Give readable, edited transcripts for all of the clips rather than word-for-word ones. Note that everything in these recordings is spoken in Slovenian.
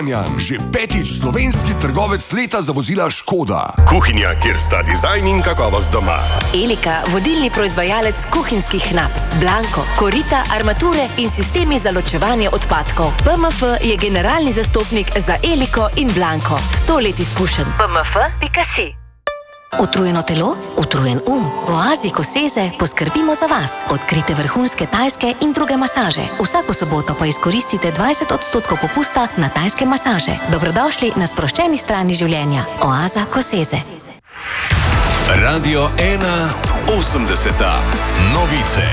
Kranjan, že 5. slovenski trgovec leta za vozila Škoda. Kuhinja, kjer sta dizajn in kakovost doma. Elika, vodilni proizvajalec kuhinjskih knap, Blanko, korita, armature in sistemi za ločevanje odpadkov. PMF je generalni zastopnik za Eliko in Blanko. 100 let izkušenj. PMF.si. Utrujeno telo, utrujen V Oazi Koseze poskrbimo za vas. Odkrite vrhunske tajske in druge masaže. Vsako soboto pa izkoristite 20% popusta na tajske masaže. Dobrodošli na sproščeni strani življenja. Oaza Koseze. Radio 1 80. Novice.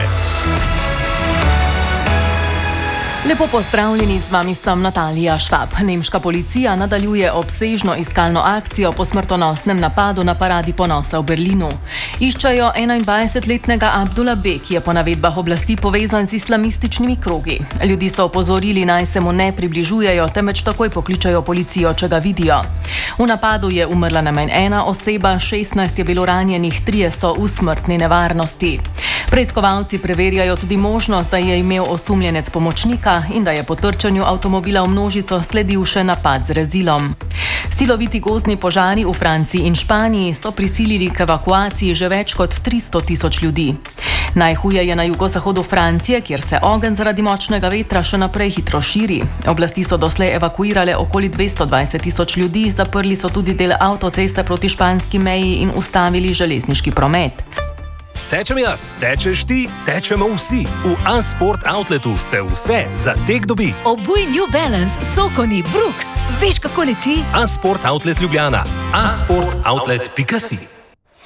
Lepo pozdravljeni, z vami sem Natalija Švab. Nemška policija nadaljuje obsežno iskalno akcijo po smrtonosnem napadu na paradi ponosa v Berlinu. Iščejo 21-letnega Abdula B., ki je po navedbah oblasti povezan z islamističnimi krogi. Ljudi so opozorili, naj se mu ne približujejo, temveč takoj pokličajo policijo, če ga vidijo. V napadu je umrla najmanj ena oseba, 16 je bilo ranjenih, 3 so v smrtni nevarnosti. Preiskovalci preverjajo tudi možnost, da je imel osumljenec pomočnika in da je po trčanju avtomobila v množico sledil še napad z rezilom. Siloviti gozdni požari v Franciji in Španiji so prisilili k evakuaciji že več kot 300.000 ljudi. Najhuje je na jugozahodu Francije, kjer se ogenj zaradi močnega vetra še naprej hitro širi. Oblasti so doslej evakuirale okoli 220.000 ljudi, zaprli so tudi del avtoceste proti španski meji in ustavili železniški promet. Tečem jaz, tečeš ti, tečemo vsi. V A-Sport Outletu se vse za tek dobi. Obuj New Balance, Sokoni, Brooks. Veš, kako leti? A-Sport Outlet Ljubljana. A-Sportoutlet.si.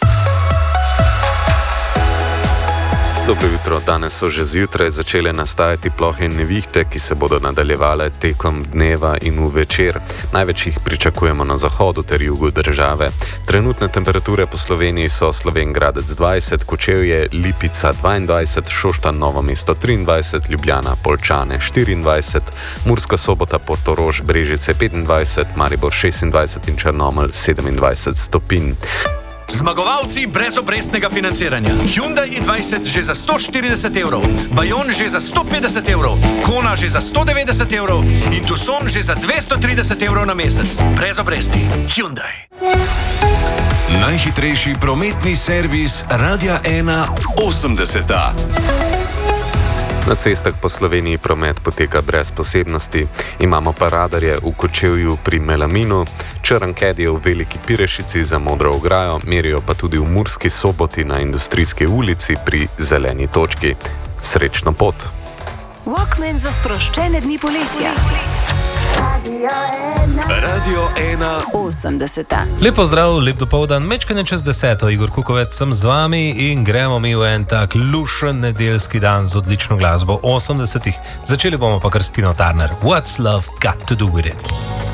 Dobro jutro. Danes so že zjutraj začele nastajati plohe in nevihte, ki se bodo nadaljevale tekom dneva in v večer. Največ jih pričakujemo na zahodu ter jugu države. Trenutne temperature po Sloveniji so Slovenj Gradec 20, Kočevje, Lipica 22, Šoštanj, Novo mesto 23, Ljubljana, Poljčane 24, Murska Sobota, Portorož, Brežice 25, Maribor 26 in Črnomelj 27 stopinj. Zmagovalci brezobrestnega financiranja. Hyundai i20 že za 140 evrov, Bayon že za 150 evrov, Kona že za 190 evrov in Tucson že za 230 evrov na mesec. Brez obresti. Hyundai. Najhitrejši prometni servis Radia 1 80. Na cestah po Sloveniji promet poteka brez posebnosti. Imamo pa radarje v Kočevju pri Melaminu, Črnkedje v Veliki Pirešici za modro ograjo, merijo pa tudi v Murski Soboti na Industrijski ulici pri zeleni točki. Srečno pot! Walkman za sproščene dni poletja. Radio 1 80. Lepo zdrav, lep dopoldan, mečkanje čez 10. Igor Kukovec sem z vami in gremo mi v en tak lušen nedeljski dan z odlično glasbo 80. Začeli bomo pa kar s Tino Turner. What's love got to do with it?